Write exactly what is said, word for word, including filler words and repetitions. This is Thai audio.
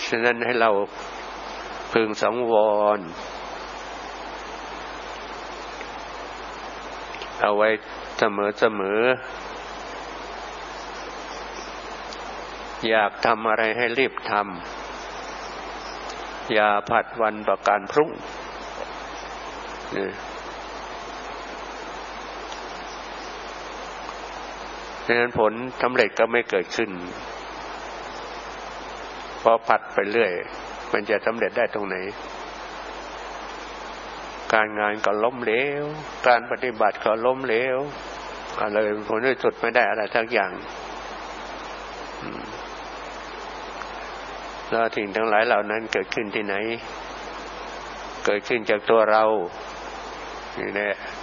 ฉะนั้นให้เราพึงสังวรเอาไว้เสมอเสมออยากทำอะไรให้รีบทำอย่าผัดวันประกันพรุ่งดังนั้นผลสำเร็จก็ไม่เกิดขึ้นเพราะผัดไปเรื่อยมันจะสำเร็จได้ตรงไหนการงานก็ล้มเหลวการปฏิบัติก็ล้มเหลวอะไรผลที่สุดไม่ได้อะไรสักอย่างแล้วสิ่งทั้งหลายเหล่านั้นเกิดขึ้นที่ไหนเกิดขึ้นจากตัวเรานี่แหละ